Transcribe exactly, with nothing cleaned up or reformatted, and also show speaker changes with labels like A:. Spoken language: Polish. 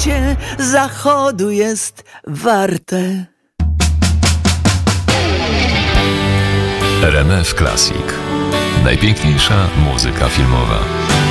A: życie zachodu jest warte.
B: R M F Classic. Najpiękniejsza muzyka filmowa.